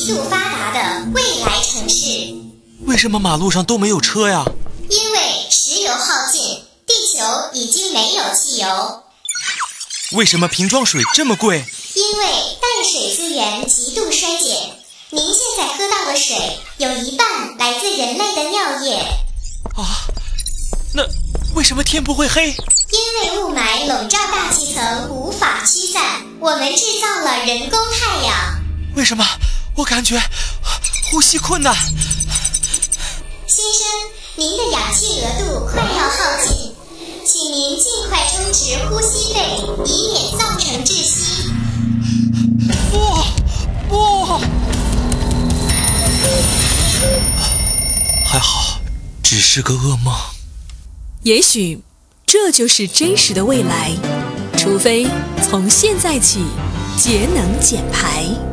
速发达的未来城市。 为什么马路上都没有车呀？ 因为石油耗尽，地球已经没有汽油。 为什么瓶装水这么贵？ 因为淡水资源极度衰减，您现在喝到的水有一半来自人类的尿液。 那为什么天不会黑？ 因为雾霾笼罩大气层，无法驱散，我们制造了人工太阳。 为什么我感觉呼吸困难？ 先生，您的氧气额度快要耗尽，请您尽快充值呼吸费，以免造成窒息。 不！还好，只是个噩梦。 也许这就是真实的未来，除非从现在起节能减排。